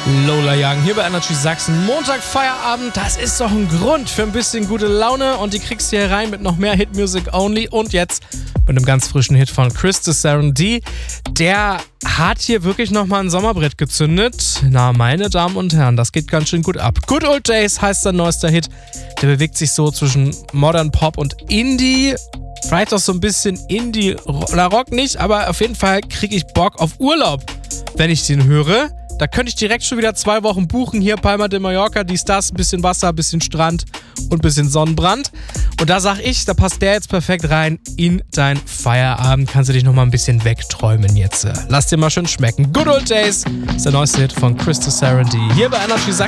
Lola Young hier bei Energy Sachsen. Montag Feierabend, das ist doch ein Grund für ein bisschen gute Laune und die kriegst du hier rein mit noch mehr Hit Music Only und jetzt mit einem ganz frischen Hit von Chris D. Der hat hier wirklich nochmal ein Sommerbrett gezündet. Na, meine Damen und Herren, das geht ganz schön gut ab. Good Old Days heißt sein neuester Hit. Der bewegt sich so zwischen Modern Pop und Indie. Vielleicht auch so ein bisschen Indie oder Rock nicht, aber auf jeden Fall kriege ich Bock auf Urlaub, wenn ich den höre. Da könnte ich direkt schon wieder 2 Wochen buchen. Hier Palma de Mallorca, dies, das, ein bisschen Wasser, ein bisschen Strand und ein bisschen Sonnenbrand. Und da sag ich, da passt der jetzt perfekt rein in dein Feierabend. Kannst du dich nochmal ein bisschen wegträumen jetzt. Lass dir mal schön schmecken. Good Old Days ist der neueste Hit von Chris D. Hier bei Energy Sachsen.